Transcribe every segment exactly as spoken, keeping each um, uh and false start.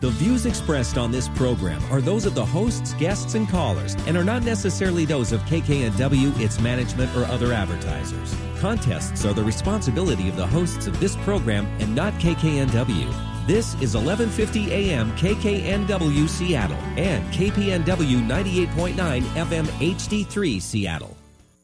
The views expressed on this program are those of the hosts, guests, and callers and are not necessarily those of K K N W, its management, or other advertisers. Contests are the responsibility of the hosts of this program and not K K N W. This is eleven fifty A M K K N W Seattle and K P N W ninety-eight point nine F M H D three Seattle.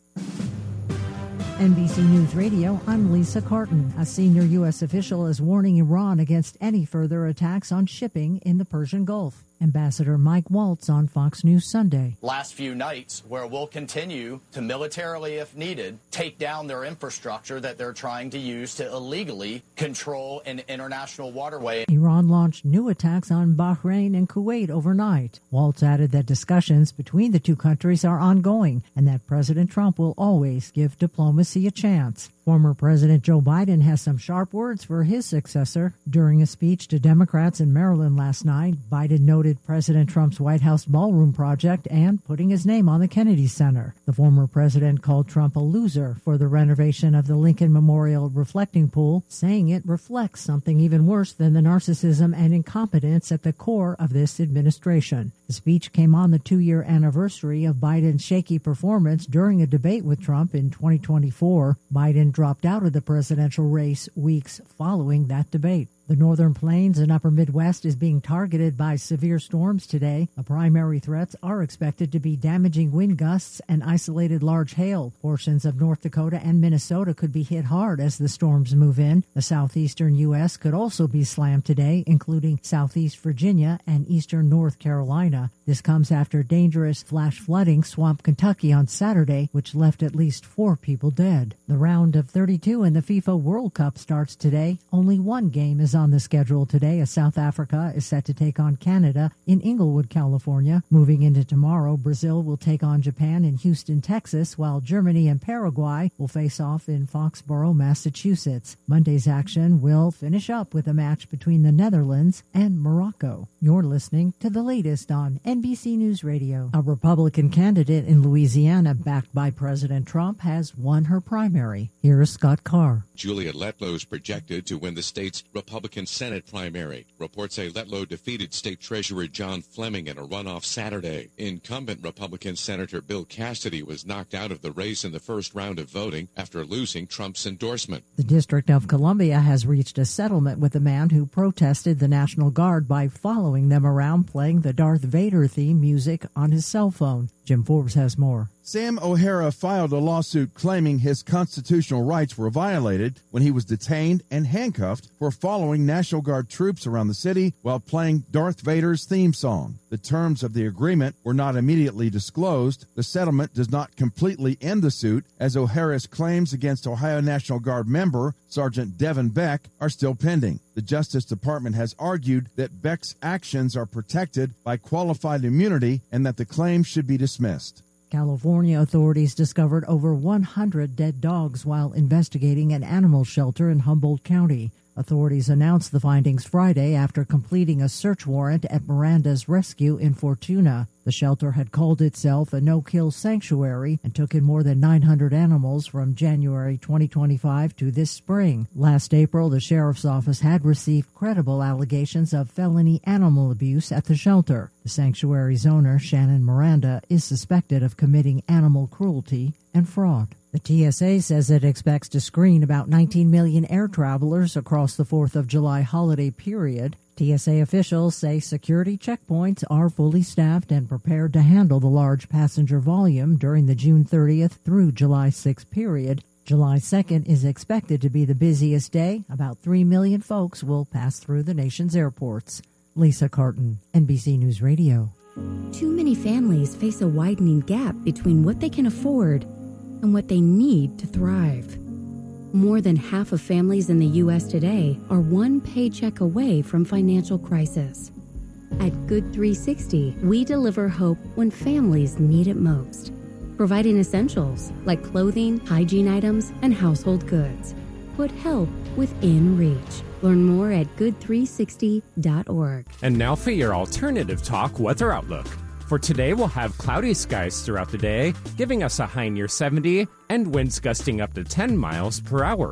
N B C News Radio, I'm Lisa Carton. A senior U S official is warning Iran against any further attacks on shipping in the Persian Gulf. Ambassador Mike Waltz on Fox News Sunday. Last few nights where we'll continue to militarily, if needed, take down their infrastructure that they're trying to use to illegally control an international waterway. Iran launched new attacks on Bahrain and Kuwait overnight. Waltz added that discussions between the two countries are ongoing and that President Trump will always give diplomacy a chance. Former President Joe Biden has some sharp words for his successor. During a speech to Democrats in Maryland last night, Biden noted President Trump's White House ballroom project and putting his name on the Kennedy Center. The former president called Trump a loser for the renovation of the Lincoln Memorial reflecting pool, saying it reflects something even worse than the narcissism and incompetence at the core of this administration. The speech came on the two-year anniversary of Biden's shaky performance during a debate with Trump in twenty twenty-four. Biden dropped out of the presidential race weeks following that debate. The Northern Plains and Upper Midwest is being targeted by severe storms today. The primary threats are expected to be damaging wind gusts and isolated large hail. Portions of North Dakota and Minnesota could be hit hard as the storms move in. The southeastern U S could also be slammed today, including southeast Virginia and eastern North Carolina. This comes after dangerous flash flooding swamped Kentucky on Saturday, which left at least four people dead. The round of thirty-two in the FIFA World Cup starts today. Only one game is on on the schedule today, as South Africa is set to take on Canada in Inglewood, California. Moving into tomorrow, Brazil will take on Japan in Houston, Texas, while Germany and Paraguay will face off in Foxborough, Massachusetts. Monday's action will finish up with a match between the Netherlands and Morocco. You're listening to the latest on N B C News Radio. A Republican candidate in Louisiana, backed by President Trump, has won her primary. Here is Scott Carr. Juliet Letlow is projected to win the state's Republican Senate primary. Reports say Letlow defeated State Treasurer John Fleming in a runoff Saturday. Incumbent Republican Senator Bill Cassidy was knocked out of the race in the first round of voting after losing Trump's endorsement. The District of Columbia has reached a settlement with a man who protested the National Guard by following them around playing the Darth Vader theme music on his cell phone. Jim Forbes has more. Sam O'Hara filed a lawsuit claiming his constitutional rights were violated when he was detained and handcuffed for following National Guard troops around the city while playing Darth Vader's theme song. The terms of the agreement were not immediately disclosed. The settlement does not completely end the suit, as O'Hara's claims against Ohio National Guard member Sergeant Devin Beck are still pending. The Justice Department has argued that Beck's actions are protected by qualified immunity and that the claim should be dismissed. California authorities discovered over one hundred dead dogs while investigating an animal shelter in Humboldt County. Authorities announced the findings Friday after completing a search warrant at Miranda's Rescue in Fortuna. The shelter had called itself a no-kill sanctuary and took in more than nine hundred animals from January twenty twenty-five to this spring. Last April, the sheriff's office had received credible allegations of felony animal abuse at the shelter. The sanctuary's owner, Shannon Miranda, is suspected of committing animal cruelty and fraud. The T S A says it expects to screen about nineteen million air travelers across the fourth of July holiday period. T S A officials say security checkpoints are fully staffed and prepared to handle the large passenger volume during the June thirtieth through July sixth period. July second is expected to be the busiest day. About three million folks will pass through the nation's airports. Lisa Carton, N B C News Radio. Too many families face a widening gap between what they can afford and what they need to thrive. More than half of families in the U S today are one paycheck away from financial crisis. At Good three sixty, we deliver hope when families need it most, providing essentials like clothing, hygiene items, and household goods. Put help within reach. Learn more at good three sixty dot org. And now for your alternative talk weather outlook. For today, we'll have cloudy skies throughout the day, giving us a high near seventy and winds gusting up to ten miles per hour.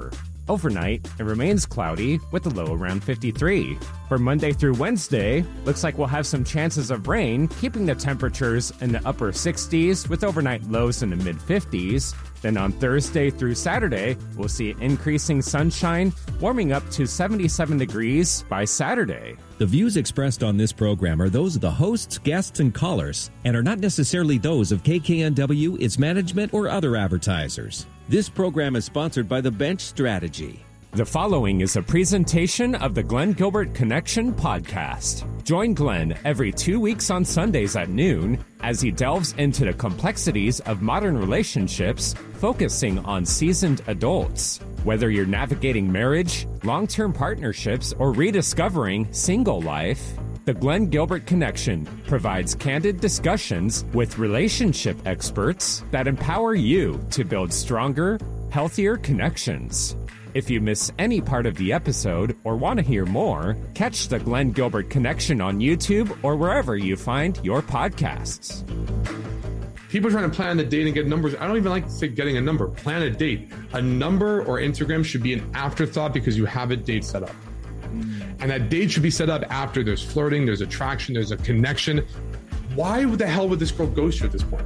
Overnight, it remains cloudy with a low around fifty-three. For Monday through Wednesday, looks like we'll have some chances of rain, keeping the temperatures in the upper sixties with overnight lows in the mid fifties. Then on Thursday through Saturday, we'll see increasing sunshine, warming up to seventy-seven degrees by Saturday. The views expressed on this program are those of the hosts, guests, and callers, and are not necessarily those of K K N W, its management, or other advertisers. This program is sponsored by The Bench Strategy. The following is a presentation of the Glenn Gilbert Connection podcast. Join Glenn every two weeks on Sundays at noon as he delves into the complexities of modern relationships, focusing on seasoned adults. Whether you're navigating marriage, long-term partnerships, or rediscovering single life, the Glenn Gilbert Connection provides candid discussions with relationship experts that empower you to build stronger, healthier connections. If you miss any part of the episode or want to hear more, catch the Glenn Gilbert Connection on YouTube or wherever you find your podcasts. People are trying to plan a date and get numbers. I don't even like to say getting a number. Plan a date. A number or Instagram should be an afterthought because you have a date set up. And that date should be set up after there's flirting, there's attraction, there's a connection. Why the hell would this girl ghost you at this point?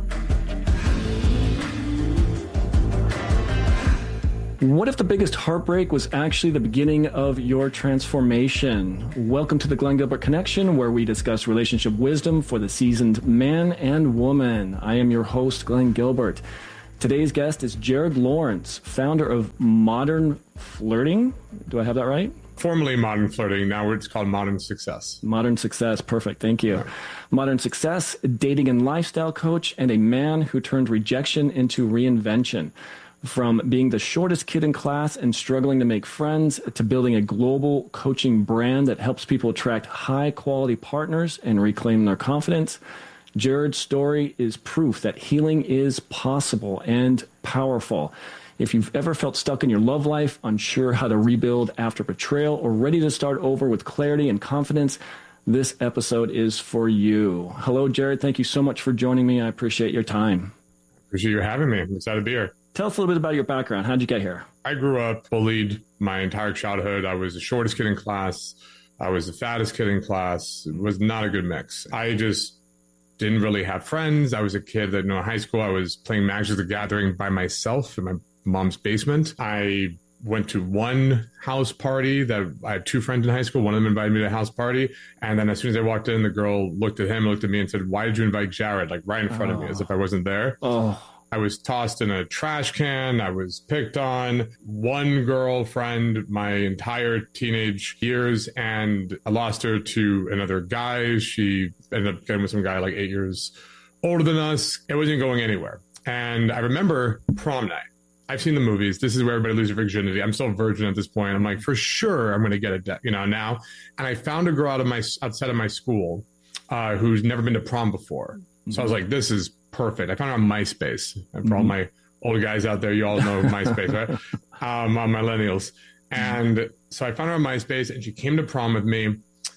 What if the biggest heartbreak was actually the beginning of your transformation? Welcome to the Glenn Gilbert Connection, where we discuss relationship wisdom for the seasoned man and woman. I am your host, Glenn Gilbert. Today's guest is Jared Lawrence, founder of Modern Flirting. Do I have that right? Formerly Modern Flirting, now it's called Modern Success. Modern Success, perfect, thank you. Modern Success, dating and lifestyle coach, and a man who turned rejection into reinvention. From being the shortest kid in class and struggling to make friends to building a global coaching brand that helps people attract high-quality partners and reclaim their confidence, Jared's story is proof that healing is possible and powerful. If you've ever felt stuck in your love life, unsure how to rebuild after betrayal, or ready to start over with clarity and confidence, this episode is for you. Hello, Jared. Thank you so much for joining me. I appreciate your time. Appreciate you having me. I'm excited to be here. Tell us a little bit about your background. How'd you get here? I grew up bullied my entire childhood. I was the shortest kid in class. I was the fattest kid in class. It was not a good mix. I just didn't really have friends. I was a kid that, you know, in high school, I was playing Magic the Gathering by myself in my mom's basement. I went to one house party that I had two friends in high school. One of them invited me to a house party. And then as soon as I walked in, the girl looked at him, looked at me and said, "Why did you invite Jared?" Like right in front oh. of me, as if I wasn't there. Oh. I was tossed in a trash can. I was picked on. One girlfriend my entire teenage years, and I lost her to another guy. She ended up getting with some guy like eight years older than us. It wasn't going anywhere. And I remember prom night. I've seen the movies. This is where everybody loses virginity. I'm still a virgin at this point. I'm like, for sure, I'm going to get it, you know, now. And I found a girl out of my outside of my school uh, who's never been to prom before. So I was like, this is perfect. I found her on MySpace. And for mm-hmm. all my old guys out there, you all know MySpace, right? Um, on millennials. And so I found her on MySpace, and she came to prom with me.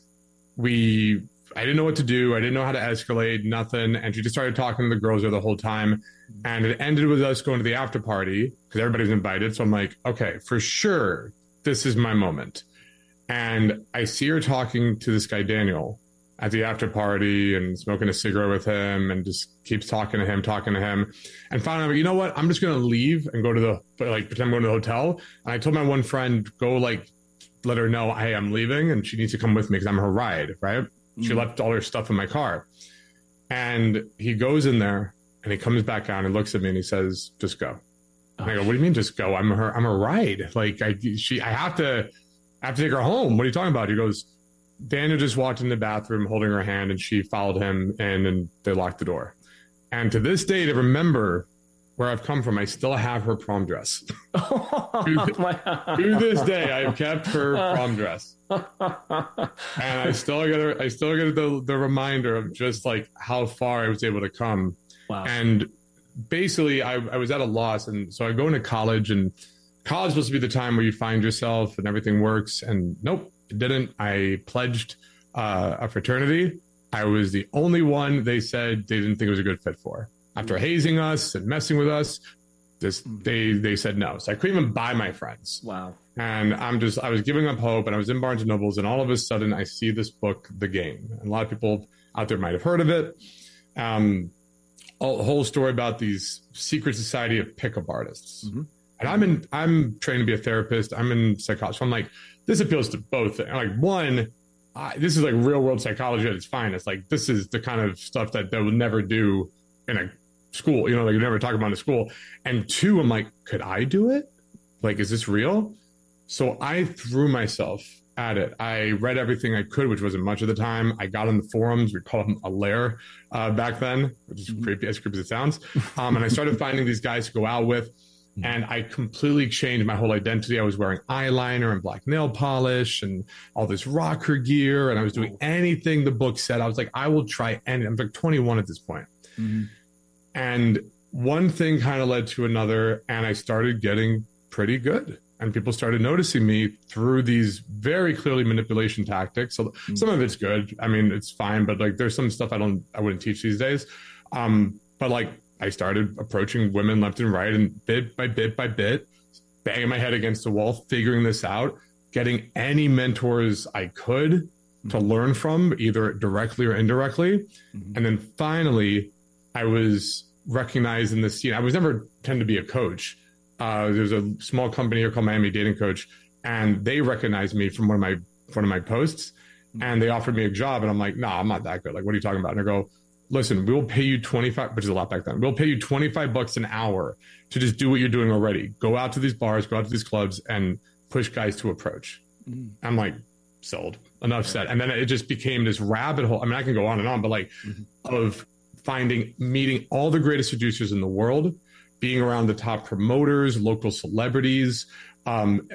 We, I didn't know what to do. I didn't know how to escalate, nothing. And she just started talking to the girls there the whole time. And it ended with us going to the after party because everybody's invited. So I'm like, okay, for sure, this is my moment. And I see her talking to this guy, Daniel, at the after party and smoking a cigarette with him, and just keeps talking to him, talking to him. And finally, you know what? I'm just going to leave and go to the, like, pretend I'm going to the hotel. And I told my one friend, go, like, let her know, hey, I'm leaving and she needs to come with me because I'm her ride, right? Mm-hmm. She left all her stuff in my car. And he goes in there and he comes back out and looks at me and he says, just go. And I go, what do you mean just go? I'm her, I'm her ride. Like, I, she, I have to, I have to take her home. What are you talking about? He goes, Daniel just walked in the bathroom holding her hand, and she followed him in, and they locked the door. And to this day, to remember where I've come from, I still have her prom dress. to, to this day, I've kept her prom dress. And I still get her, I still get the, the reminder of just like how far I was able to come. Wow. And basically, I, I was at a loss. And so I go into college, and college is supposed to be the time where you find yourself and everything works. And nope. It didn't. I pledged uh, a fraternity. I was the only one they said they didn't think it was a good fit for. After hazing us and messing with us, this they they said no. So I couldn't even buy my friends. Wow. And I'm just, I was giving up hope, and I was in Barnes and Nobles, and all of a sudden I see this book, The Game. And a lot of people out there might have heard of it. Um, a whole story about these secret society of pickup artists. Mm-hmm. And I'm in, I'm trained to be a therapist. I'm in psychology. So I'm like, this appeals to both. And like, one, I, this is like real world psychology at its finest. Like, this is the kind of stuff that they would never do in a school, you know, like you never talk about in a school. And two, I'm like, could I do it? Like, is this real? So I threw myself at it. I read everything I could, which wasn't much of the time. I got on the forums. We called them a lair uh, back then, which is creepy, as creepy as it sounds. Um, and I started finding these guys to go out with, and I completely changed my whole identity. I was wearing eyeliner and black nail polish and all this rocker gear, and I was doing anything the book said. I was like, I will try anything. I'm like twenty-one at this point. Mm-hmm. And one thing kind of led to another, and I started getting pretty good. And people started noticing me through these very clearly manipulation tactics. So mm-hmm. some of it's good. I mean, it's fine, but like there's some stuff I don't, I wouldn't teach these days. Um, but like I started approaching women left and right, and bit by bit by bit, banging my head against the wall, figuring this out, getting any mentors I could mm-hmm. to learn from, either directly or indirectly. Mm-hmm. And then finally, I was recognized in the scene. I was never tend to be a coach. Uh, there's a small company here called Miami Dating Coach, and they recognized me from one of my one of my posts, and they offered me a job, and I'm like, no, nah, I'm not that good. Like, what are you talking about? And I go, listen, we'll pay you twenty-five, which is a lot back then. We'll pay you twenty-five bucks an hour to just do what you're doing already. Go out to these bars, go out to these clubs, and push guys to approach. Mm. I'm like, sold. Enough said. And then it just became this rabbit hole. I mean, I can go on and on, but like mm-hmm. of finding, meeting all the greatest seducers in the world, being around the top promoters, local celebrities, um,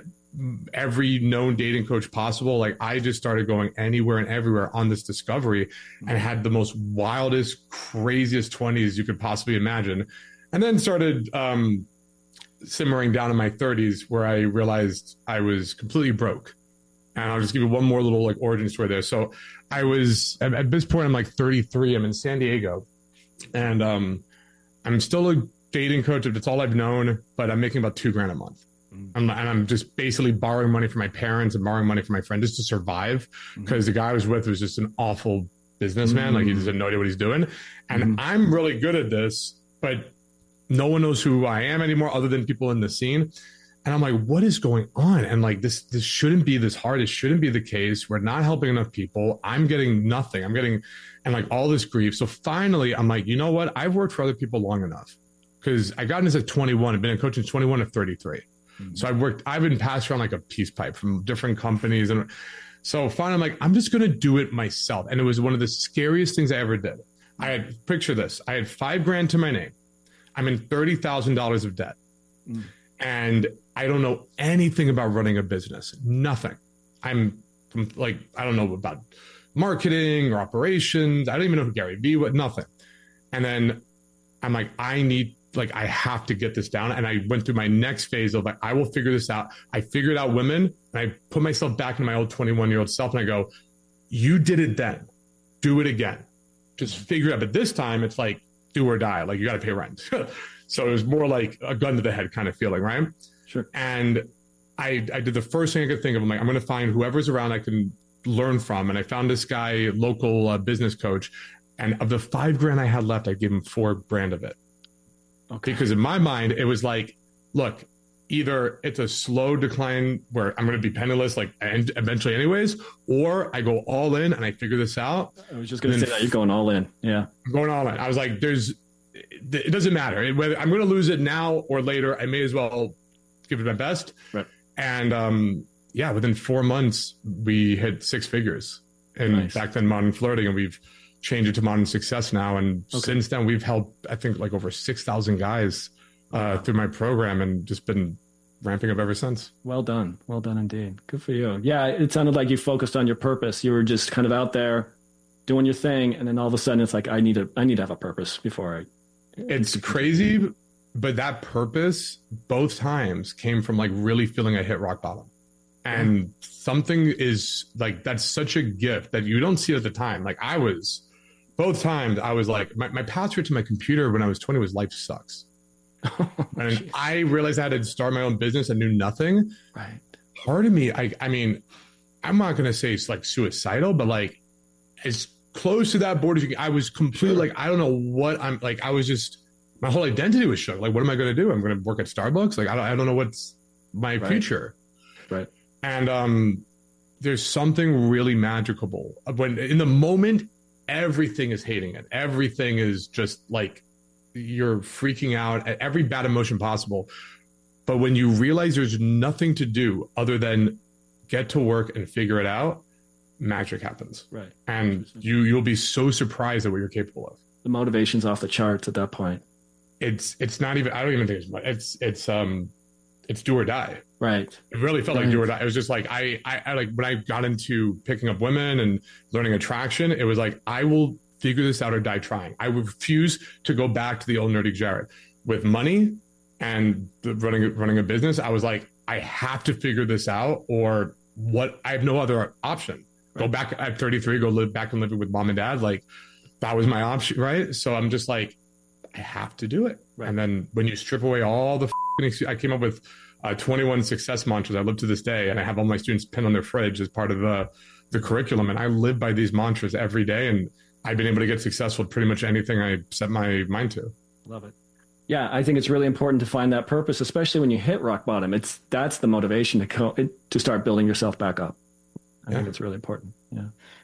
every known dating coach possible. Like I just started going anywhere and everywhere on this discovery and had the most wildest, craziest twenties you could possibly imagine. And then started um, simmering down in my thirties where I realized I was completely broke. And I'll just give you one more little like origin story there. So I was, at, at this point, I'm like thirty-three. I'm in San Diego, and um, I'm still a dating coach. That's all I've known, but I'm making about two grand a month. Mm. I'm, and I'm just basically borrowing money from my parents and borrowing money from my friend just to survive, because mm. the guy I was with was just an awful businessman. Mm. Like he just had no idea what he's doing. And mm. I'm really good at this, but no one knows who I am anymore other than people in the scene. And I'm like, what is going on? And like, this, this shouldn't be this hard. This shouldn't be the case. We're not helping enough people. I'm getting nothing. I'm getting, and like all this grief. So finally I'm like, you know what? I've worked for other people long enough, because I got in this at twenty-one. I've been a coach since twenty-one to thirty-three. Mm-hmm. So I've worked, I've been passed around like a peace pipe from different companies. And so finally I'm like, I'm just going to do it myself. And it was one of the scariest things I ever did. I had, picture this. I had five grand to my name. I'm in thirty thousand dollars of debt. Mm. And I don't know anything about running a business. Nothing. I'm like, I don't know about marketing or operations. I don't even know who Gary Vee was, nothing. And then I'm like, I need, like, I have to get this down. And I went through my next phase of like, I will figure this out. I figured out women, and I put myself back in my old twenty-one year old self. And I go, you did it then, do it again. Just figure it out. But this time it's like, do or die. Like, you got to pay rent. So it was more like a gun to the head kind of feeling, right? Sure. And I, I did the first thing I could think of. I'm like, I'm going to find whoever's around I can learn from. And I found this guy, local uh, business coach. And of the five grand I had left, I gave him four grand of it. Okay. Because in my mind, it was like, look, either it's a slow decline where I'm going to be penniless, like, and eventually anyways, or I go all in and I figure this out. I was just going to say that you're going all in. Yeah. I'm going all in. I was like, there's, it doesn't matter whether I'm going to lose it now or later. I may as well give it my best. Right. And um, yeah, within four months, we hit six figures. And nice. Back then, Modern Flirting, and we've changed it to Modern Success now. And okay. since then, we've helped, I think, like over six thousand guys uh, wow. through my program, and just been ramping up ever since. Well done. Well done indeed. Good for you. Yeah, it sounded like you focused on your purpose. You were just kind of out there doing your thing. And then all of a sudden, it's like, I need, a, I need to have a purpose before I... It's crazy, but that purpose both times came from like really feeling I hit rock bottom. And yeah. something is like, that's such a gift that you don't see it at the time. Like I was, both times I was like, my, my password to my computer when I was twenty was life sucks. Oh, and geez. I realized I had to start my own business and knew nothing. Right. part of me, I, I mean, I'm not going to say it's like suicidal, but like as close to that border as you can. I was completely like, I don't know what I'm like. I was just, my whole identity was shook. Like, what am I going to do? I'm going to work at Starbucks. Like, I don't, I don't know what's my Right. future. Right. And um, there's something really magical when in the moment, everything is hating it. Everything is just like you're freaking out at every bad emotion possible. But when you realize there's nothing to do other than get to work and figure it out, magic happens. Right. And you, you'll be so surprised at what you're capable of. The motivation's off the charts at that point. It's it's not even, I don't even think it's, it's, it's, um, it's do or die. Right. It really felt Right. like do or die. It was just like, I, I, I like when I got into picking up women and learning attraction, it was like, I will figure this out or die trying. I refuse to go back to the old nerdy Jared with money and the running, running a business. I was like, I have to figure this out or what, I have no other option. Right. Go back at thirty-three, go live back and live with mom and dad. Like that was my option. Right. So I'm just like, I have to do it. Right. And then when you strip away all the, f- I came up with uh, twenty-one success mantras I live to this day. And I have all my students pinned on their fridge as part of the, the curriculum. And I live by these mantras every day. And I've been able to get successful at pretty much anything I set my mind to. Love it. Yeah, I think it's really important to find that purpose, especially when you hit rock bottom. It's that's the motivation to co- to start building yourself back up. I yeah. think it's really important. Yeah.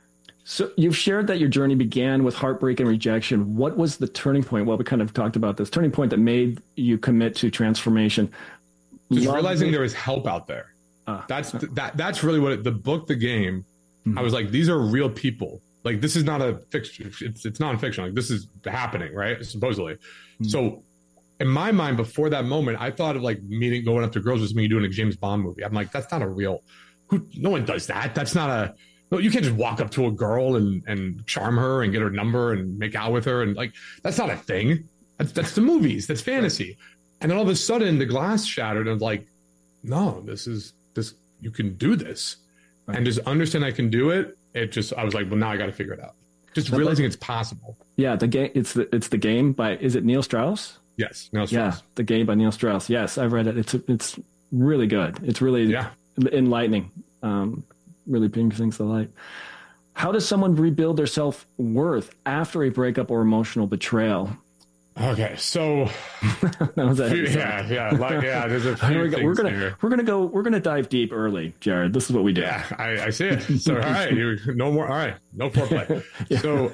So you've shared that your journey began with heartbreak and rejection. What was the turning point? Well, we kind of talked about this turning point that made you commit to transformation. Just Love realizing it. There was help out there. Uh, that's uh, that. That's really what it, the book, the game. Mm-hmm. I was like, these are real people. Like this is not a fiction. It's it's nonfiction. Like this is happening, right? Supposedly. Mm-hmm. So. In my mind, before that moment, I thought of like meeting, going up to girls was me doing a James Bond movie. I'm like, that's not a real, who, no one does that. That's not a, no, you can't just walk up to a girl and, and charm her and get her number and make out with her. And like, that's not a thing. That's, that's the movies. That's fantasy. And then all of a sudden the glass shattered and I was like, no, this is this, you can do this. Right. And just understand I can do it. It just, I was like, well, now I got to figure it out. Just but realizing like, it's possible. Yeah. The game, it's the, it's the game by, is it Neil Strauss? Yes, Neil Strauss. Yeah, The Game by Neil Strauss. Yes, I've read it. It's it's really good. It's really yeah. enlightening. Um, really brings things to light. How does someone rebuild their self-worth after a breakup or emotional betrayal? Okay, so that was a yeah, yeah, like, yeah. There's a few we things we're gonna here. we're gonna go we're gonna dive deep early, Jared. This is what we do. Yeah, I, I see it. So all right, you, no more. All right, no foreplay. yeah. So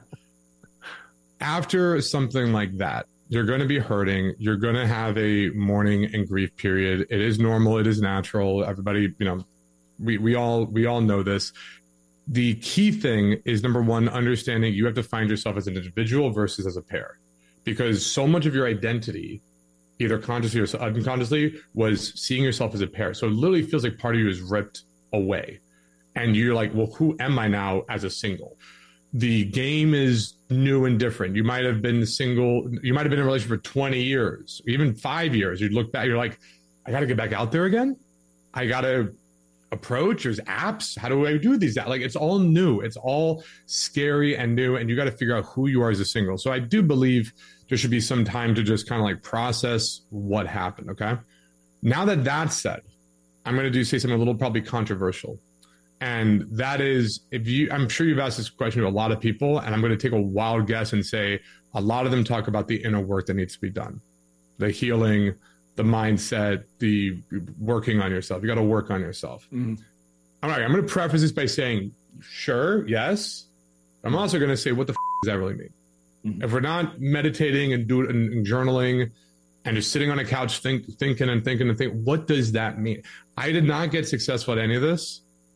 after something like that. You're going to be hurting. You're going to have a mourning and grief period. It is normal. It is natural. Everybody, you know, we, we all, we all know this. The key thing is number one, understanding you have to find yourself as an individual versus as a pair, because so much of your identity, either consciously or unconsciously, was seeing yourself as a pair. So it literally feels like part of you is ripped away and you're like, well, who am I now as a single? The game is new and different. You might have been single. You might have been in a relationship for twenty years, even five years. You'd look back, you're like, I got to get back out there again. I got to approach. There's apps. How do I do these? Like, it's all new. It's all scary and new. And you got to figure out who you are as a single. So I do believe there should be some time to just kind of like process what happened. Okay. Now that that's said, I'm going to do say something a little probably controversial. And that is, if you, I'm sure you've asked this question to a lot of people, and I'm going to take a wild guess and say a lot of them talk about the inner work that needs to be done, the healing, the mindset, the working on yourself. You got to work on yourself. Mm-hmm. All right, I'm going to preface this by saying, sure, yes. I'm also going to say, what the f- does that really mean? Mm-hmm. If we're not meditating and doing and, and journaling and just sitting on a couch think, thinking and thinking and thinking, what does that mean? I did not get successful at any of this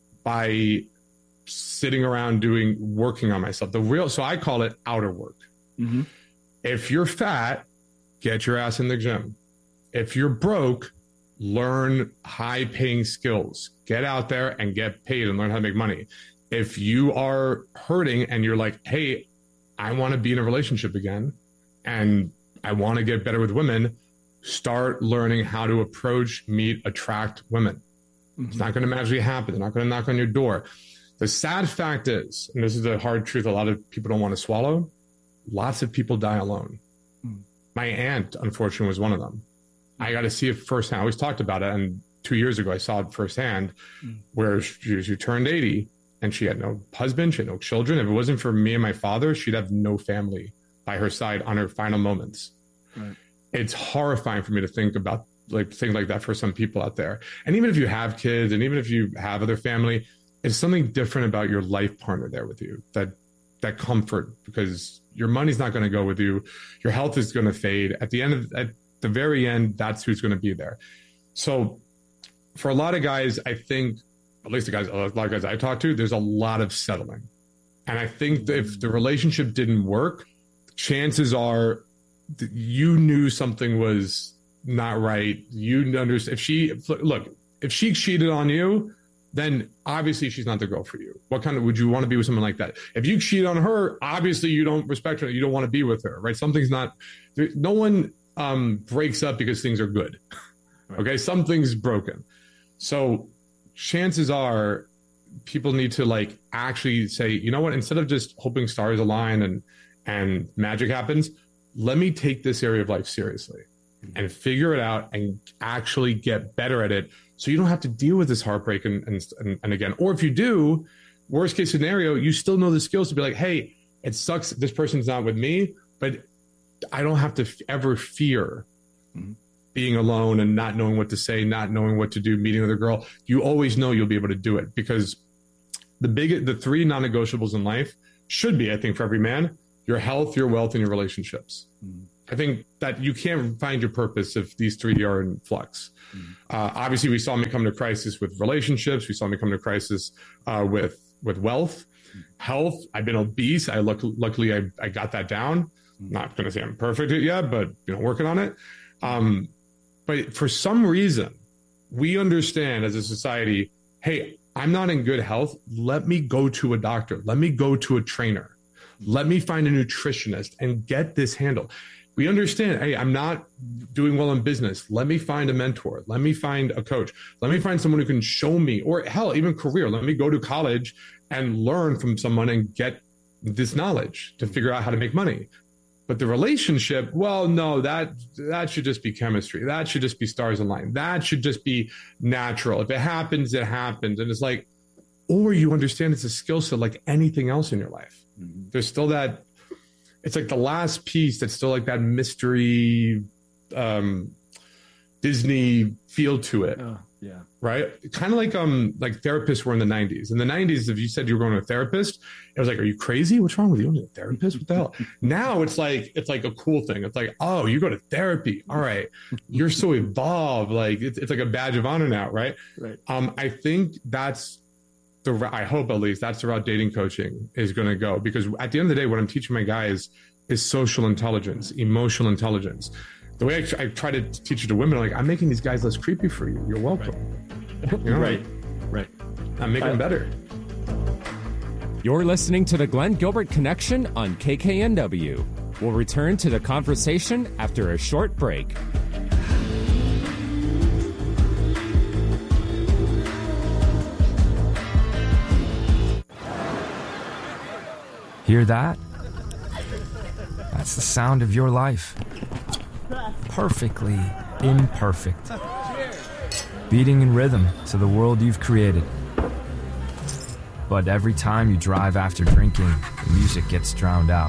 by sitting around doing, working on myself. The real, so I call it outer work. Mm-hmm. If you're fat, get your ass in the gym. If you're broke, learn high paying skills, get out there and get paid and learn how to make money. If you are hurting and you're like, hey, I want to be in a relationship again and I want to get better with women, start learning how to approach, meet, attract women. Mm-hmm. It's not going to magically happen. They're not going to knock on your door. The sad fact is, and this is the hard truth a lot of people don't want to swallow, lots of people die alone. Mm. My aunt, unfortunately, was one of them. I got to see it firsthand. I always talked about it. And two years ago, I saw it firsthand, mm. where she, she turned eighty and she had no husband, she had no children. If it wasn't for me and my father, she'd have no family by her side on her final moments. Right. It's horrifying for me to think about like things like that for some people out there. And even if you have kids and even if you have other family, it's something different about your life partner there with you, that that comfort, because your money's not going to go with you. Your health is going to fade. At the end of at the very end, that's who's going to be there. So for a lot of guys, I think, at least the guys, a lot of guys I talk to, there's a lot of settling. And I think that if the relationship didn't work, chances are that you knew something was not right. You understand. If she, look, if she cheated on you, then obviously she's not the girl for you. What kind of, would you want to be with someone like that? If you cheat on her, obviously you don't respect her. You don't want to be with her, right? Something's not, there, no one um, breaks up because things are good. Right. Okay. Something's broken. So chances are people need to like actually say, you know what, instead of just hoping stars align and, and magic happens, let me take this area of life seriously and figure it out and actually get better at it. So you don't have to deal with this heartbreak and, and, and again, or if you do, worst case scenario, you still know the skills to be like, hey, it sucks. This person's not with me, but I don't have to f- ever fear mm-hmm. being alone and not knowing what to say, not knowing what to do, meeting with a girl. You always know you'll be able to do it, because the big, the three non-negotiables in life should be, I think, for every man, your health, your wealth, and your relationships. Mm-hmm. I think that you can't find your purpose if these three are in flux. Mm-hmm. Uh, obviously, we saw me come to crisis with relationships. We saw me come to crisis uh, with with wealth, mm-hmm. health. I've been obese. I look, luckily I, I got that down. Mm-hmm. Not going to say I'm perfect yet, but you know, working on it. Um, but for some reason, we understand as a society, hey, I'm not in good health. Let me go to a doctor. Let me go to a trainer. Let me find a nutritionist and get this handled. We understand, hey, I'm not doing well in business. Let me find a mentor. Let me find a coach. Let me find someone who can show me, or hell, even career. Let me go to college and learn from someone and get this knowledge to figure out how to make money. But the relationship, well, no, that that should just be chemistry. That should just be stars align. That should just be natural. If it happens, it happens. And it's like, or you understand it's a skill set like anything else in your life. Mm-hmm. There's still that, it's like the last piece that's still like that mystery um, Disney feel to it. Oh, yeah. Right? Kind of like um like therapists were in the nineties. In the nineties, if you said you were going to a therapist, it was like, are you crazy? What's wrong with you? I'm a therapist? What the hell? Now it's like, it's like a cool thing. It's like, oh, you go to therapy. All right. You're so evolved. Like it's, it's like a badge of honor now. Right. Right. Um, I think that's, The, I hope at least that's the route dating coaching is going to go, because at the end of the day, what I'm teaching my guys is social intelligence, emotional intelligence. The way I, I try to teach it to women, I'm like, I'm making these guys less creepy for you. You're welcome. Right. You know? Right. Right. I'm making them better. You're listening to the Glenn Gilbert Connection on K K N W. We'll return to the conversation after a short break. Hear that? That's the sound of your life. Perfectly imperfect. Beating in rhythm to the world you've created. But every time you drive after drinking, the music gets drowned out.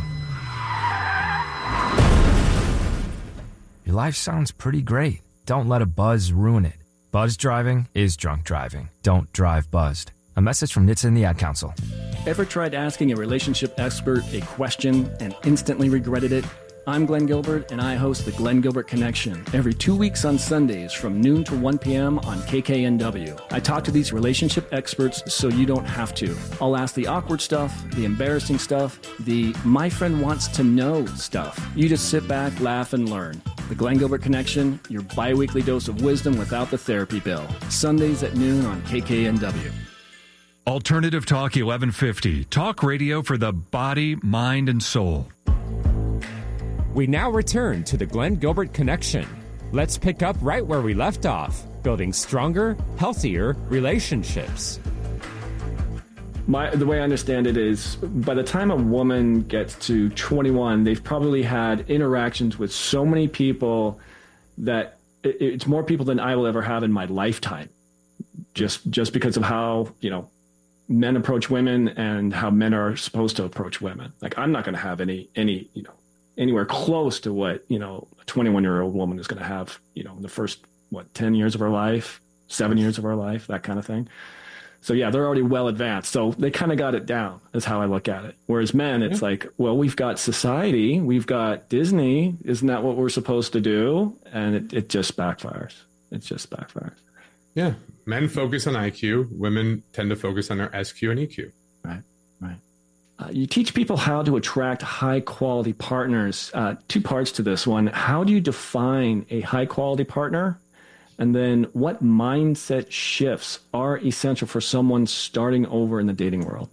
Your life sounds pretty great. Don't let a buzz ruin it. Buzz driving is drunk driving. Don't drive buzzed. A message from N H T S A and the Ad Council. Ever tried asking a relationship expert a question and instantly regretted it? I'm Glenn Gilbert, and I host the Glenn Gilbert Connection every two weeks on Sundays from noon to one p.m. on K K N W. I talk to these relationship experts so you don't have to. I'll ask the awkward stuff, the embarrassing stuff, the my friend wants to know stuff. You just sit back, laugh, and learn. The Glenn Gilbert Connection, your bi-weekly dose of wisdom without the therapy bill. Sundays at noon on K K N W. Alternative Talk eleven fifty. Talk radio for the body, mind, and soul. We now return to the Glenn Gilbert Connection. Let's pick up right where we left off, building stronger, healthier relationships. My, the way I understand it is, by the time a woman gets to twenty-one, they've probably had interactions with so many people that it, it's more people than I will ever have in my lifetime. Just, just because of how, you know, men approach women and how men are supposed to approach women. Like, I'm not going to have any, any, you know, anywhere close to what, you know, a twenty-one year old woman is going to have, you know, in the first, what, ten years of her life, seven years of her life, that kind of thing. So yeah, they're already well advanced. So they kind of got it down, is how I look at it. Whereas men, it's yeah. like, well, we've got society, we've got Disney. Isn't that what we're supposed to do? And it, it just backfires. It just backfires. Yeah. Men focus on I Q. Women tend to focus on their S Q and E Q. Right. Right. Uh, you teach people how to attract high quality partners. Uh, two parts to this one. How do you define a high quality partner? And then what mindset shifts are essential for someone starting over in the dating world?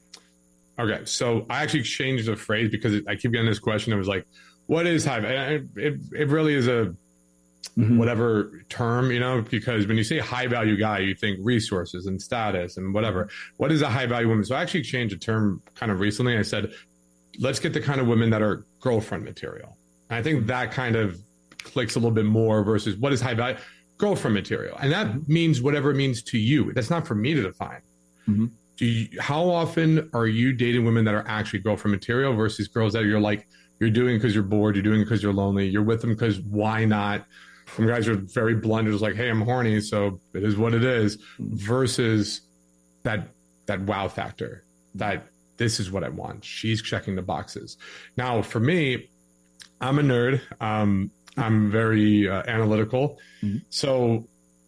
Okay. So I actually changed the phrase because it, I keep getting this question. It was like, what is high? It, it, it really is a mm-hmm. whatever term, you know, because when you say high value guy, you think resources and status and whatever. What is a high value woman? So I actually changed the term kind of recently. I said, let's get the kind of women that are girlfriend material. And I think that kind of clicks a little bit more versus what is high value? Girlfriend material. And that mm-hmm. means whatever it means to you. That's not for me to define. Mm-hmm. Do you, how often are you dating women that are actually girlfriend material versus girls that you're like, you're doing because you're bored, you're doing because you're lonely, you're with them because why not? Some guys are very blunt, it's like, hey, I'm horny, so it is what it is, mm-hmm. versus that that wow factor, that this is what I want. She's checking the boxes. Now, for me, I'm a nerd. Um, I'm very uh, analytical. Mm-hmm. So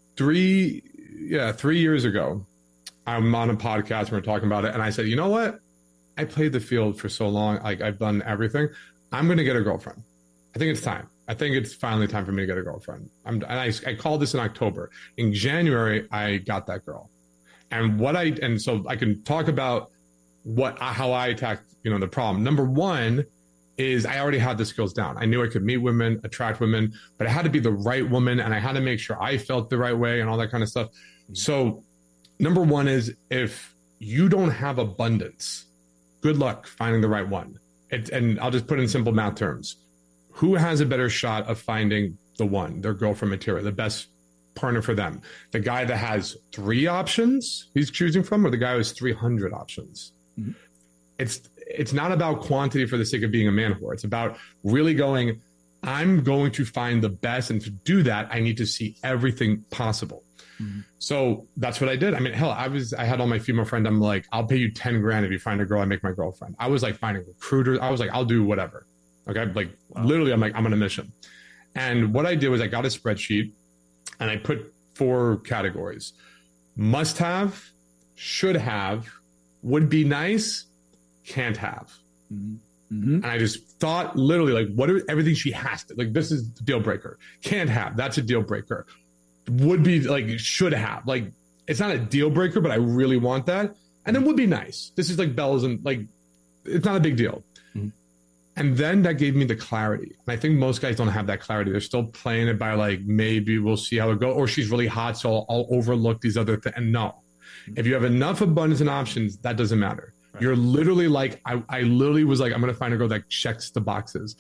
three, yeah, three years ago, I'm on a podcast and we're talking about it. And I said, you know what? I played the field for so long. Like, I've done everything. I'm going to get a girlfriend. I think it's time. I think it's finally time for me to get a girlfriend. I'm, and I, I called this in October. In January, I got that girl. And what I, and so I can talk about what, how I attacked, you know, the problem. Number one, is I already had the skills down. I knew I could meet women, attract women, but it had to be the right woman. And I had to make sure I felt the right way and all that kind of stuff. Mm-hmm. So number one is if you don't have abundance, good luck finding the right one. It, and I'll just put it in simple math terms. Who has a better shot of finding the one, their girlfriend material, the best partner for them? The guy that has three options he's choosing from, or the guy who has three hundred options? Mm-hmm. It's, It's not about quantity for the sake of being a man whore. It's about really going, I'm going to find the best. And to do that, I need to see everything possible. Mm-hmm. So that's what I did. I mean, hell, I was, I had all my female friends. I'm like, I'll pay you ten grand if you find a girl, I make my girlfriend. I was like finding recruiters. I was like, I'll do whatever. Okay. Like wow. Literally, I'm like, I'm on a mission. And what I did was I got a spreadsheet and I put four categories: must have, should have, would be nice, can't have. Mm-hmm. Mm-hmm. And I just thought literally like, what are everything she has to, like, this is the deal breaker. Can't have, that's a deal breaker. Would be like, should have, like, it's not a deal breaker, but I really want that. And then would be nice. This is like bells and like, it's not a big deal. Mm-hmm. And then that gave me the clarity. And I think most guys don't have that clarity. They're still playing it by like, maybe we'll see how it goes. Or she's really hot, so I'll, I'll overlook these other things. And no, mm-hmm. if you have enough abundance and options, that doesn't matter. Right. You're literally like, I, I literally was like, I'm going to find a girl that checks the boxes.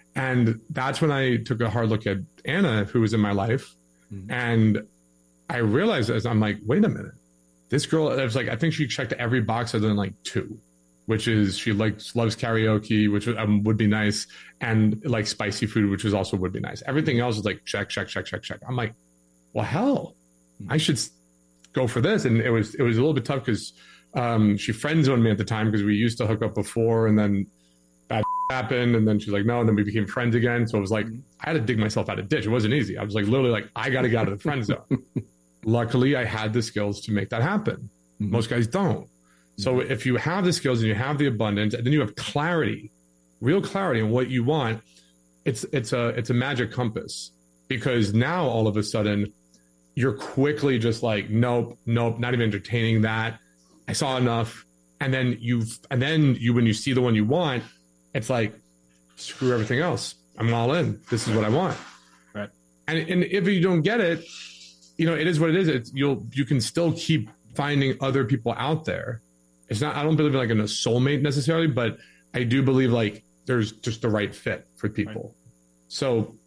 And that's when I took a hard look at Anna, who was in my life. Mm-hmm. And I realized as I'm like, wait a minute, this girl, I was like, I think she checked every box other than like two, which is she likes, loves karaoke, which um, would be nice. And like spicy food, which was also would be nice. Everything else is like, check, check, check, check, check. I'm like, well, hell, mm-hmm. I should go for this. And it was, it was a little bit tough because um, she friend zoned me at the time because we used to hook up before and then bad happened. And then she's like, no. And then we became friends again. So it was like, I had to dig myself out of ditch. It wasn't easy. I was like, literally like, I got to get out of the friend zone. Luckily, I had the skills to make that happen. Mm-hmm. Most guys don't. So mm-hmm. if you have the skills and you have the abundance and then you have clarity, real clarity on what you want, it's, it's a, it's a magic compass, because now all of a sudden you're quickly just like, nope, nope, not even entertaining that. I saw enough. And then you, and then you, when you see the one you want, it's like, screw everything else. I'm all in. This is what I want. Right. And, and if you don't get it, you know, it is what it is. It's, you'll, you can still keep finding other people out there. It's not, I don't believe in like in a soulmate necessarily, but I do believe like there's just the right fit for people. Right. So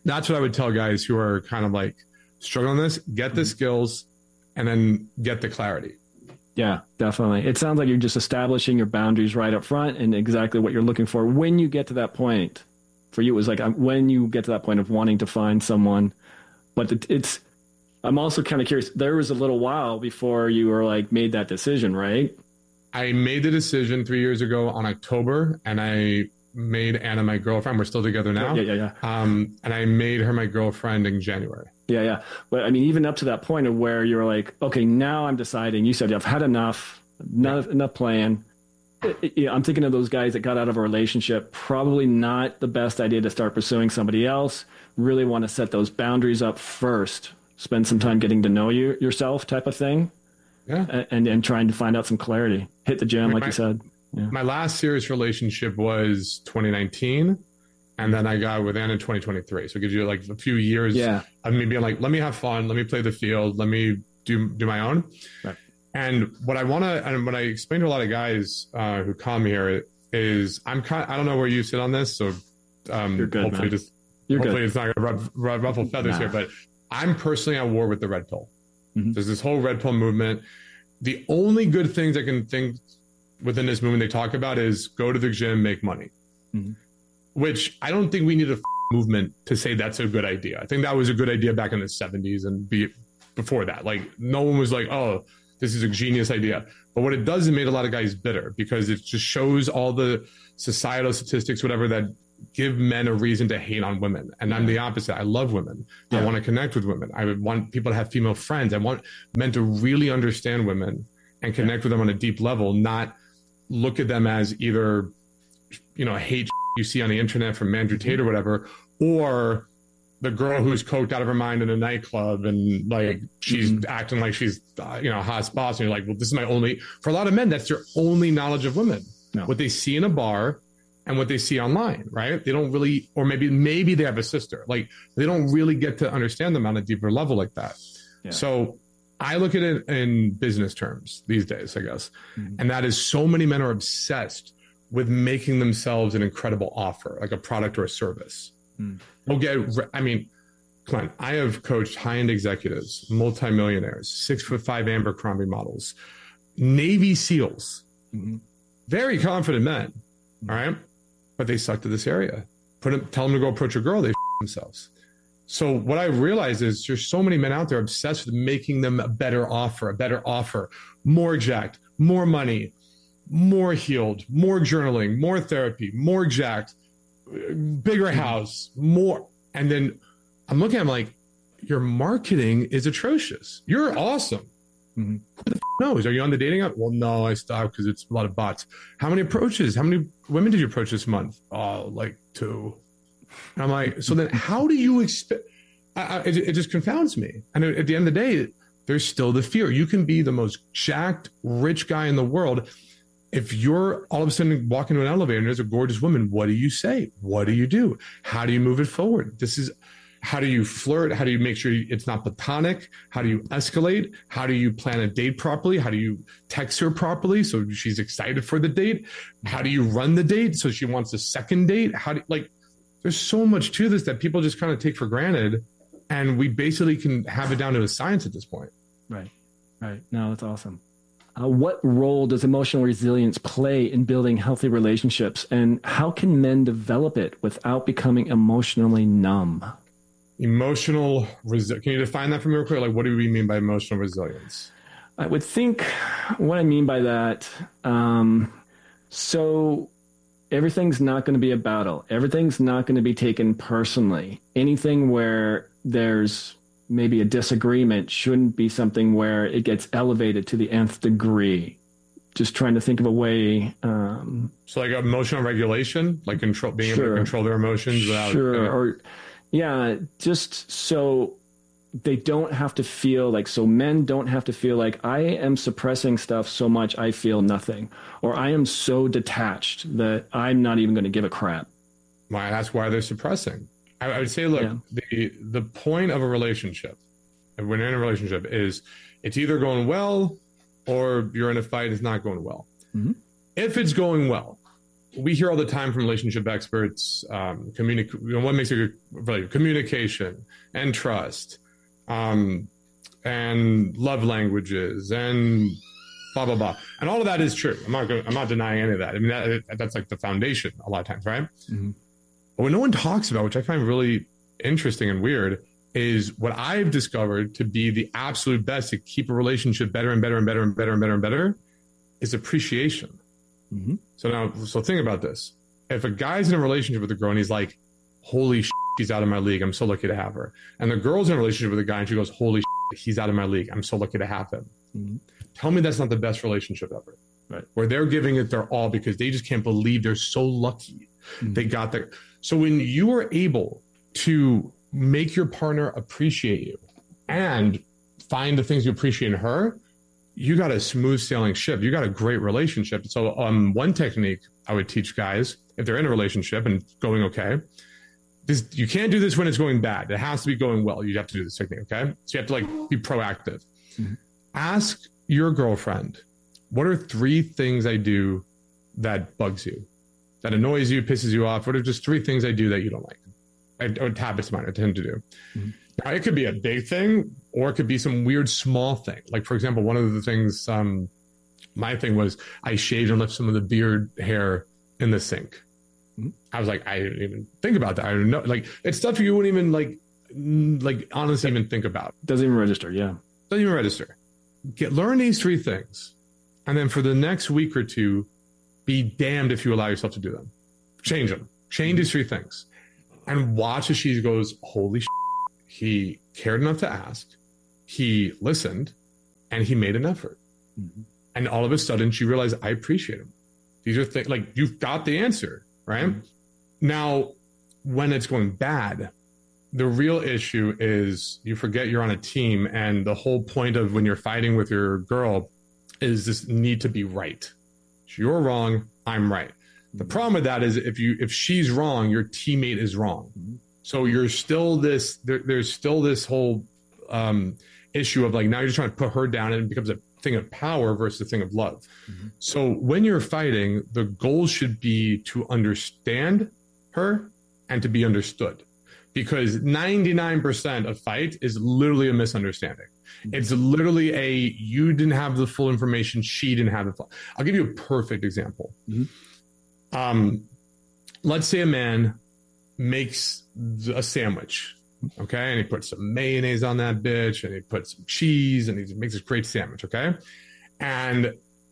that's what I would tell guys who are kind of like struggling this, get the mm-hmm. skills and then get the clarity. Yeah, definitely. It sounds like you're just establishing your boundaries right up front and exactly what you're looking for when you get to that point. For you, it was like when you get to that point of wanting to find someone. But it, it's, I'm also kind of curious. There was a little while before you were like made that decision, right? I made the decision three years ago on October, and I made Anna my girlfriend. We're still together now. Yeah, yeah, yeah. Um, and I made her my girlfriend in January. Yeah, yeah. But I mean, even up to that point of where you're like, okay, now I'm deciding. You said I've had enough, enough, enough playing. It, it, you know, I'm thinking of those guys that got out of a relationship. Probably not the best idea to start pursuing somebody else. Really want to set those boundaries up first. Spend some time getting to know you yourself, type of thing. Yeah, and and, and trying to find out some clarity. Hit the gym, I mean, like my, you said. Yeah. My last serious relationship was twenty nineteen. And then I got with Anna in twenty twenty-three. So it gives you like a few years yeah. of me being like, let me have fun. Let me play the field. Let me do do my own. Right. And what I want to, and what I explain to a lot of guys uh, who come here is I'm kind of, I don't know where you sit on this. So um, You're good, hopefully, man. just, You're hopefully good. it's not going to ruffle feathers nah. here, but I'm personally at war with the red pill. Mm-hmm. There's this whole red pill movement. The only good things I can think within this movement they talk about is go to the gym, make money. Mm-hmm. Which I don't think we need a f- movement to say that's a good idea. I think that was a good idea back in the seventies and be, before that. Like no one was like, oh, this is a genius idea. But what it does, it made a lot of guys bitter because it just shows all the societal statistics, whatever, that give men a reason to hate on women. And yeah. I'm the opposite. I love women. Yeah. I want to connect with women. I would want people to have female friends. I want men to really understand women and connect yeah. with them on a deep level, not look at them as either, you know, hate you see on the internet from Andrew Tate or whatever, or the girl who's coked out of her mind in a nightclub and like she's mm-hmm. acting like she's uh, you know, a hot boss, and you're like, well, this is my only, for a lot of men, that's their only knowledge of women. No. What they see in a bar and what they see online, right? They don't really, or maybe maybe they have a sister, like they don't really get to understand them on a deeper level like that. Yeah. So I look at it in business terms these days, I guess, mm-hmm. and that is so many men are obsessed with making themselves an incredible offer, like a product or a service. Mm. Okay, I mean, come on, I have coached high-end executives, multimillionaires, six foot five Abercrombie models, Navy SEALs, mm-hmm. very confident men, mm-hmm. all right? But they suck to this area. Put them, tell them to go approach a girl, they f- themselves. So what I realize is there's so many men out there obsessed with making them a better offer, a better offer, more jacked, more money, more healed, more journaling, more therapy, more jacked, bigger house, more. And then I'm looking at him like, your marketing is atrocious. You're awesome. Mm-hmm. Who the f- knows? Are you on the dating app? Well, no, I stopped because it's a lot of bots. How many approaches? How many women did you approach this month? Oh, like two. And I'm like, so then how do you expect? It, it just confounds me. And at the end of the day, there's still the fear. You can be the most jacked, rich guy in the world. If you're all of a sudden walking to an elevator and there's a gorgeous woman, what do you say? What do you do? How do you move it forward? This is, how do you flirt? How do you make sure it's not platonic? How do you escalate? How do you plan a date properly? How do you text her properly so she's excited for the date? How do you run the date so she wants a second date? How do, like, there's so much to this that people just kind of take for granted. And we basically can have it down to a science at this point. Right. Right. No, that's awesome. Uh, what role does emotional resilience play in building healthy relationships, and how can men develop it without becoming emotionally numb? Emotional resilience. Can you define that for me real quick? Like, what do we mean by emotional resilience? I would think what I mean by that, um, so everything's not going to be a battle. Everything's not going to be taken personally. Anything where there's maybe a disagreement shouldn't be something where it gets elevated to the nth degree. Just trying to think of a way. Um, so like emotional regulation, like control, being sure. able to control their emotions without. Sure. Uh, or yeah, just so they don't have to feel like, so men don't have to feel like I am suppressing stuff so much I feel nothing, or I am so detached that I'm not even going to give a crap. Why? That's why they're suppressing. I, I would say, look, yeah. the the point of a relationship, when you're in a relationship, is it's either going well or you're in a fight, it's not going well. Mm-hmm. If it's going well, we hear all the time from relationship experts, um, communic- you know, what makes a good relationship? Communication and trust, um, and love languages, and blah blah blah. And all of that is true. I'm not. Gonna, I'm not denying any of that. I mean, that, that's like the foundation a lot of times, right? Mm-hmm. But what no one talks about, which I find really interesting and weird, is what I've discovered to be the absolute best to keep a relationship better and better and better and better and better and better is appreciation. Mm-hmm. So now, so think about this. If a guy's in a relationship with a girl and he's like, holy shit, she's out of my league, I'm so lucky to have her. And the girl's in a relationship with a guy and she goes, holy shit, he's out of my league, I'm so lucky to have him. Mm-hmm. Tell me that's not the best relationship ever. Right. Where they're giving it their all because they just can't believe they're so lucky mm-hmm. they got there. So when you are able to make your partner appreciate you and find the things you appreciate in her, you got a smooth sailing ship. You got a great relationship. So um, one technique I would teach guys, if they're in a relationship and going okay, this, you can't do this when it's going bad. It has to be going well. You have to do this technique, okay? So you have to like be proactive. Mm-hmm. Ask your girlfriend, what are three things I do that bugs you, that annoys you, pisses you off? What are just three things I do that you don't like? I, or habits mine I tend to do. Mm-hmm. Now, it could be a big thing, or it could be some weird small thing. Like, for example, one of the things, um, my thing was I shaved and left some of the beard hair in the sink. Mm-hmm. I was like, I didn't even think about that. I don't know. Like, it's stuff you wouldn't even like, like honestly even think about. Doesn't even register. Yeah. Doesn't even register. Get, learn these three things. And then for the next week or two, be damned if you allow yourself to do them. Change them. Change mm-hmm. these three things. And watch as she goes, holy shit. He cared enough to ask, he listened, and he made an effort. Mm-hmm. And all of a sudden, she realized, I appreciate him. These are things, like, you've got the answer, right? Mm-hmm. Now, when it's going bad, the real issue is you forget you're on a team, and the whole point of when you're fighting with your girl is this need to be right. You're wrong, I'm right. The problem with that is if you if she's wrong, your teammate is wrong. Mm-hmm. So you're still this, there, there's still this whole um, issue of like, now you're just trying to put her down and it becomes a thing of power versus a thing of love. Mm-hmm. So when you're fighting, the goal should be to understand her and to be understood, because ninety-nine percent of fight is literally a misunderstanding. Mm-hmm. It's literally a, you didn't have the full information, she didn't have the full. I'll give you a perfect example. Mm-hmm. Um, let's say a man makes a sandwich, okay? And he puts some mayonnaise on that bitch, and he puts some cheese, and he makes this great sandwich, okay? And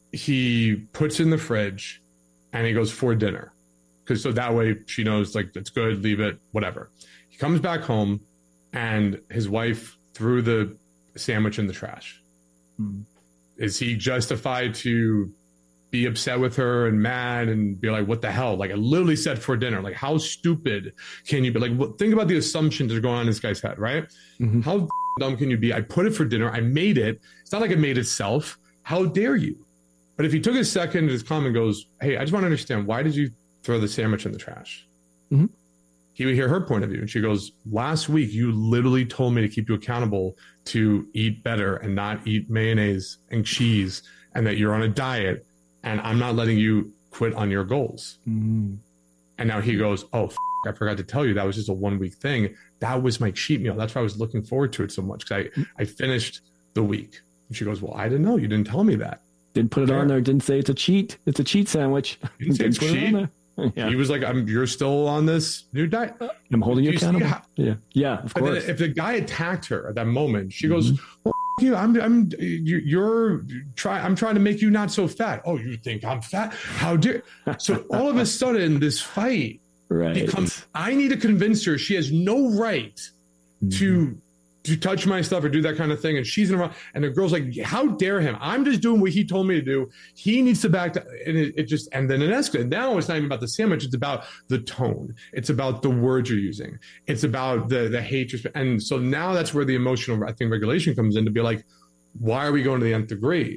he puts it in the fridge, and he goes for dinner. Because so that way she knows, like, it's good, leave it, whatever. He comes back home, and his wife threw the sandwich in the trash. Hmm. Is he justified to be upset with her and mad and be like, what the hell? Like, I literally said for dinner. Like, how stupid can you be? Like, think about the assumptions that are going on in this guy's head, right? Mm-hmm. How dumb can you be? I put it for dinner. I made it. It's not like it made itself. How dare you? But if he took a second to just come and goes, hey, I just want to understand, why did you throw the sandwich in the trash? Mm-hmm. He would hear her point of view. And she goes, last week, you literally told me to keep you accountable to eat better and not eat mayonnaise and cheese, and that you're on a diet. And I'm not letting you quit on your goals. Mm. And now he goes, oh, f- I forgot to tell you, that was just a one week thing. That was my cheat meal. That's why I was looking forward to it so much, because I, I finished the week. And she goes, well, I didn't know. You didn't tell me that. Didn't put it yeah. on there. Didn't say it's a cheat. It's a cheat sandwich. Didn't say it's cheat. It yeah. He was like, I'm, you're still on this new diet. I'm holding you, you accountable. How, yeah. Yeah, of course. If the guy attacked her at that moment, she mm-hmm. goes, well, you, I'm, I'm, you're try. I'm trying to make you not so fat. Oh, you think I'm fat? How dare? So all of a sudden, this fight right. becomes. I need to convince her she has no right mm-hmm. to to touch my stuff or do that kind of thing, and she's in the wrong. And the girl's like, "How dare him? I'm just doing what he told me to do. He needs to back." To, and it, it just and then it escalates. Now it's not even about the sandwich. It's about the tone. It's about the words you're using. It's about the the hatred. And so now that's where the emotional, I think, regulation comes in to be like, why are we going to the nth degree?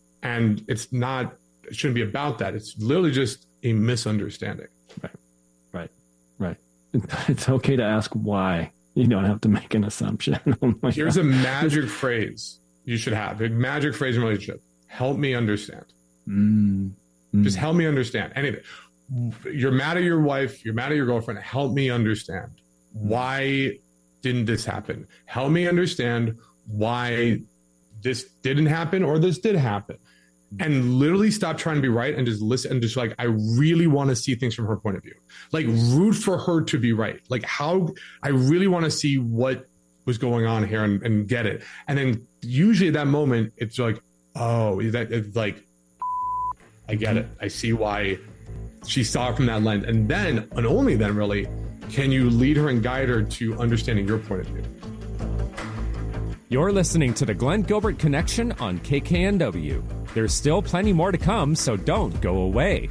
And it's not. It shouldn't be about that. It's literally just a misunderstanding. Right. Right. Right. It's okay to ask why. You don't have to make an assumption. Oh Here's God. a magic phrase you should have. A magic phrase in relationship. Help me understand. Mm. Mm. Just help me understand. Anything. you're mad at your wife, you're mad at your girlfriend. Help me understand. Why didn't this happen? Help me understand why this didn't happen or this did happen. And literally stop trying to be right and just listen and just like, I really want to see things from her point of view. Like root for her to be right. Like how I really want to see what was going on here and, and get it. And then usually at that moment, it's like, oh, that it's like, I get it. I see why she saw it from that lens. And then, and only then really, can you lead her and guide her to understanding your point of view. You're listening to the Glenn Gilbert Connection on K K N W. There's still plenty more to come, so don't go away.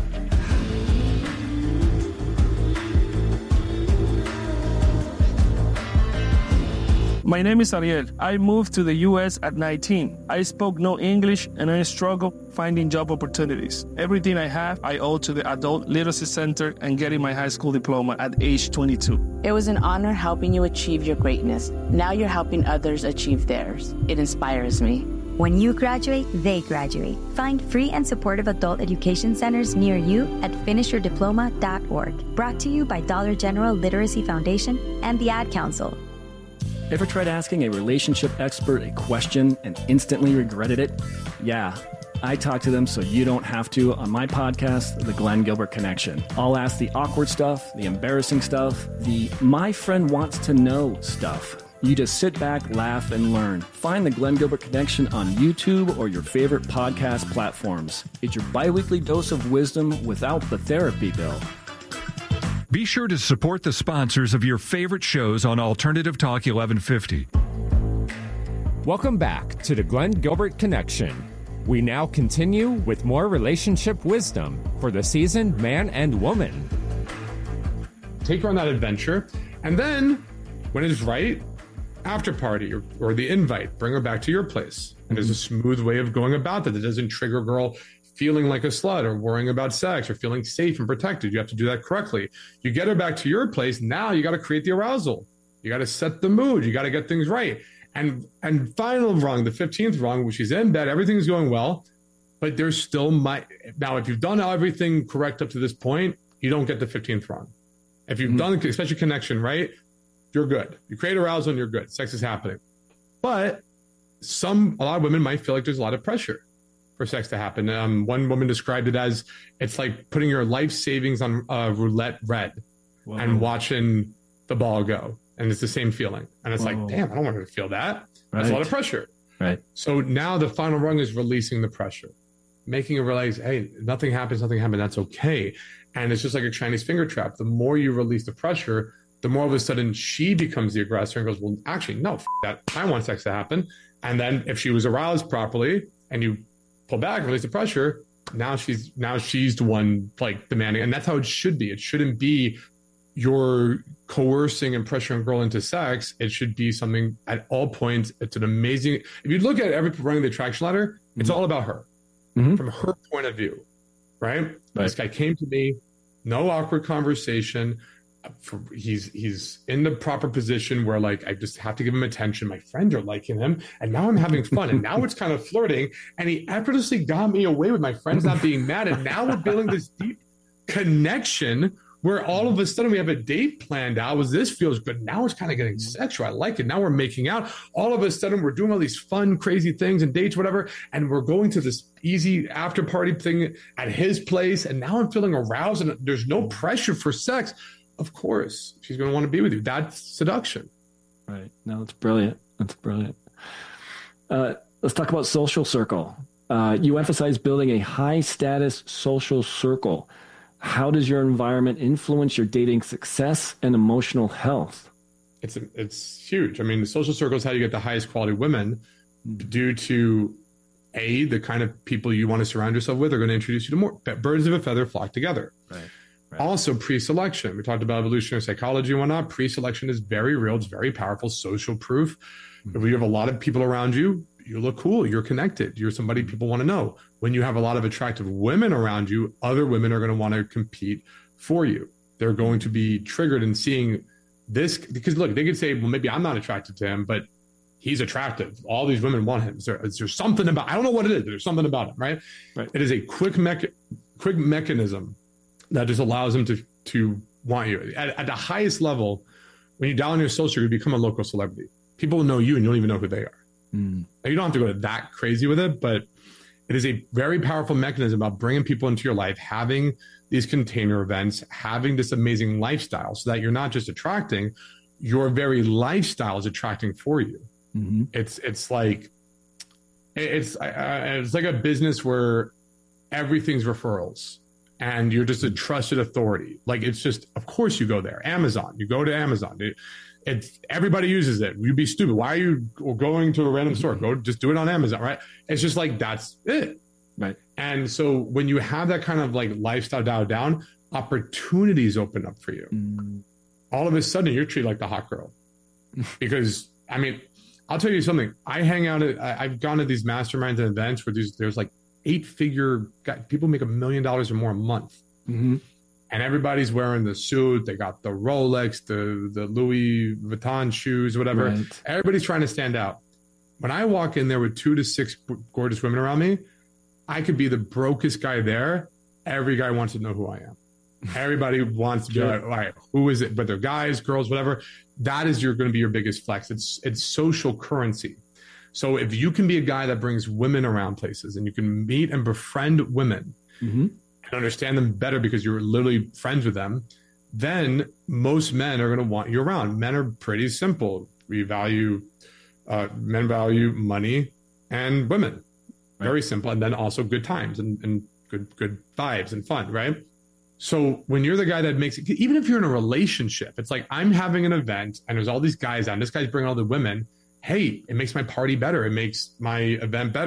My name is Ariel. I moved to the U S at nineteen. I spoke no English and I struggled finding job opportunities. Everything I have, I owe to the Adult Literacy Center and getting my high school diploma at age twenty-two. It was an honor helping you achieve your greatness. Now you're helping others achieve theirs. It inspires me. When you graduate, they graduate. Find free and supportive adult education centers near you at finish your diploma dot org. Brought to you by Dollar General Literacy Foundation and the Ad Council. Ever tried asking a relationship expert a question and instantly regretted it? Yeah, I talk to them so you don't have to on my podcast, The Glenn Gilbert Connection. I'll ask the awkward stuff, the embarrassing stuff, the my friend wants to know stuff. You just sit back, laugh, and learn. Find The Glenn Gilbert Connection on YouTube or your favorite podcast platforms. It's your bi-weekly dose of wisdom without the therapy bill. Be sure to support the sponsors of your favorite shows on Alternative Talk eleven fifty. Welcome back to the Glenn Gilbert Connection. We now continue with more relationship wisdom for the seasoned man and woman. Take her on that adventure, and then, when it's right, after party or, or the invite, bring her back to your place. And there's a smooth way of going about that that doesn't trigger a girl feeling like a slut or worrying about sex or feeling safe and protected. You have to do that correctly. You get her back to your place. Now you got to create the arousal. You got to set the mood. You got to get things right. And and final rung, the fifteenth rung, which is in bed, everything's going well, but there's still my now. If you've done everything correct up to this point, you don't get the fifteenth rung. If you've mm-hmm. done especially connection right, you're good. You create arousal and you're good. Sex is happening. But some a lot of women might feel like there's a lot of pressure for sex to happen. Um, one woman described it as it's like putting your life savings on uh, roulette red Whoa. and watching the ball go. And it's the same feeling. And it's Whoa. like, damn, I don't want her to feel that. That's right. a lot of pressure. Right. So now the final rung is releasing the pressure, making her realize, hey, nothing happens, nothing happened. That's okay. And it's just like a Chinese finger trap. The more you release the pressure, the more of a sudden she becomes the aggressor and goes, well, actually, no, f- that. I want sex to happen. And then if she was aroused properly and you pull back, release the pressure, now she's now she's the one like demanding. And that's how it should be. It shouldn't be you're coercing and pressuring a girl into sex. It should be something at all points. It's an amazing, if you look at every running the attraction ladder, it's mm-hmm. all about her mm-hmm. from her point of view, right? right? This guy came to me, no awkward conversation. For, he's he's in the proper position where like I just have to give him attention. My friends are liking him, and now I'm having fun. And now it's kind of flirting, and he effortlessly got me away with my friends not being mad. And now we're building this deep connection where all of a sudden we have a date planned out. Was this feels good? Now it's kind of getting sexual. I like it. Now we're making out. All of a sudden we're doing all these fun, crazy things and dates, whatever, and we're going to this easy after party thing at his place. And now I'm feeling aroused, and there's no pressure for sex. Of course, she's going to want to be with you. That's seduction. Right. No, it's brilliant. That's brilliant. Uh, let's talk about social circle. Uh, you emphasize building a high status social circle. How does your environment influence your dating success and emotional health? It's it's huge. I mean, the social circle is how you get the highest quality women due to, A, the kind of people you want to surround yourself with are going to introduce you to more. Birds of a feather flock together. Right. Right. Also, pre-selection. We talked about evolutionary psychology and whatnot. Pre-selection is very real. It's very powerful. Social proof. Mm-hmm. If you have a lot of people around you, you look cool. You're connected. You're somebody people want to know. When you have a lot of attractive women around you, other women are going to want to compete for you. They're going to be triggered in seeing this. Because, look, they could say, well, maybe I'm not attracted to him, but he's attractive. All these women want him. Is there, is there something about, I don't know what it is, but there's something about him, right? Right. It is a quick, mecha- quick mechanism that just allows them to to want you. At, at the highest level, when you dial in your social, you become a local celebrity. People will know you and you don't even know who they are. Mm. Now, you don't have to go that crazy with it, but it is a very powerful mechanism about bringing people into your life, having these container events, having this amazing lifestyle so that you're not just attracting, your very lifestyle is attracting for you. Mm-hmm. It's it's like it's uh, it's like a business where everything's referrals and you're just a trusted authority. Like, it's just, of course you go there. Amazon, you go to Amazon. It, it's everybody uses it. You'd be stupid. Why are you going to a random store? Go just do it on Amazon, right? It's just like, that's it. Right. And so when you have that kind of like lifestyle dialed down, opportunities open up for you. Mm. All of a sudden you're treated like the hot girl. Because, I mean, I'll tell you something. I hang out at, I've gone to these masterminds and events where these, there's like eight figure people make a million dollars or more a month. Mm-hmm. And everybody's wearing the suit. They got the Rolex, the, the Louis Vuitton shoes, whatever. Right. Everybody's trying to stand out. When I walk in there with two to six gorgeous women around me, I could be the brokest guy there. Every guy wants to know who I am. Everybody wants to be like, all right, who is it? But they're guys, girls, whatever. That is your going to be your biggest flex. It's it's social currency. So if you can be a guy that brings women around places and you can meet and befriend women mm-hmm. and understand them better because you're literally friends with them, then most men are going to want you around. Men are pretty simple. We value, uh, men value money and women. Right. Very simple. And then also good times and, and good, good vibes and fun, right? So when you're the guy that makes it, even if you're in a relationship, it's like, I'm having an event and there's all these guys out and this guy's bringing all the women. Hey, it makes my party better. It makes my event better.